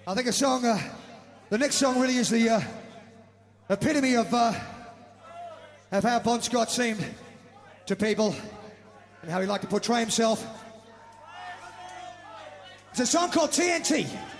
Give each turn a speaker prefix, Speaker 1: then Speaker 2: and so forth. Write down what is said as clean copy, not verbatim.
Speaker 1: I think a song, the next song really is the epitome of how Bon Scott seemed to people and how he liked to portray himself. It's a song called TNT.